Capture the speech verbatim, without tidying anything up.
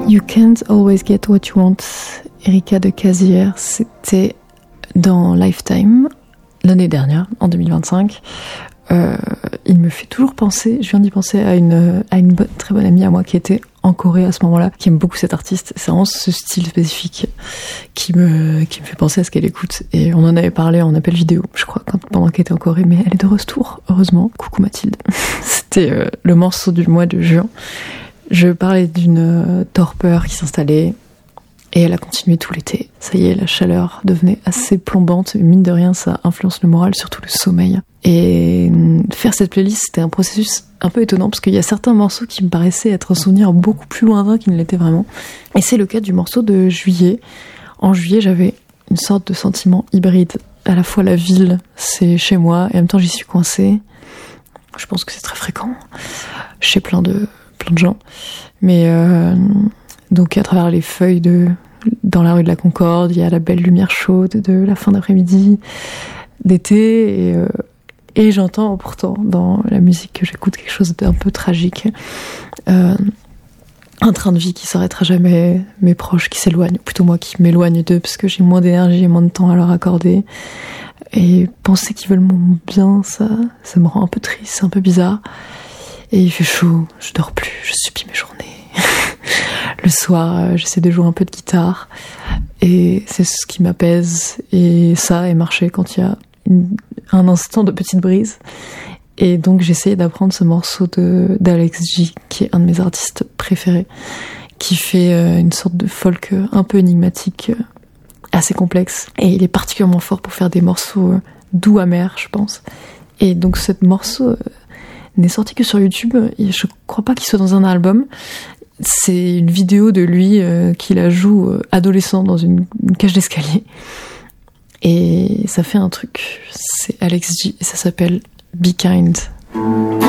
You Can't Always Get What You Want, Erika de Casier, c'était dans Lifetime l'année dernière, en deux mille vingt-cinq. Euh, il me fait toujours penser, je viens d'y penser à une, à une bonne, très bonne amie à moi qui était en Corée à ce moment-là, qui aime beaucoup cet artiste. C'est vraiment ce style spécifique qui me, qui me fait penser à ce qu'elle écoute. Et on en avait parlé en appel vidéo, je crois, quand, pendant qu'elle était en Corée, mais elle est de retour, heureusement. Coucou Mathilde. C'était euh, le morceau du mois de juin. Je parlais d'une euh, torpeur qui s'installait. Et elle a continué tout l'été. Ça y est, la chaleur devenait assez plombante. Mine de rien, ça influence le moral, surtout le sommeil. Et faire cette playlist, c'était un processus un peu étonnant, parce qu'il y a certains morceaux qui me paraissaient être un souvenir beaucoup plus lointain qu'ils ne l'étaient vraiment. Et c'est le cas du morceau de Juillet. En juillet, j'avais une sorte de sentiment hybride. À la fois la ville, c'est chez moi, et en même temps j'y suis coincée. Je pense que c'est très fréquent chez plein de, plein de gens. Mais... Euh, Donc à travers les feuilles de dans la rue de la Concorde, il y a la belle lumière chaude de la fin d'après-midi d'été et, euh, et j'entends pourtant dans la musique que j'écoute quelque chose d'un peu tragique, euh, un train de vie qui s'arrêtera jamais, mes proches qui s'éloignent, ou plutôt moi qui m'éloigne d'eux parce que j'ai moins d'énergie et moins de temps à leur accorder. Et penser qu'ils veulent mon bien, ça, ça me rend un peu triste, c'est un peu bizarre. Et il fait chaud, je dors plus, je subis mes journées. Le soir, j'essaie de jouer un peu de guitare et c'est ce qui m'apaise, et ça est marché quand il y a une, un instant de petite brise. Et donc j'essaie d'apprendre ce morceau de, d'Alex J, qui est un de mes artistes préférés, qui fait une sorte de folk un peu énigmatique, assez complexe, et il est particulièrement fort pour faire des morceaux doux amers, je pense. Et donc ce morceau n'est sorti que sur YouTube, et je crois pas qu'il soit dans un album. C'est une vidéo de lui euh, qui la joue euh, adolescent dans une, une cage d'escalier. Et ça fait un truc. C'est Alex J et ça s'appelle Be Kind.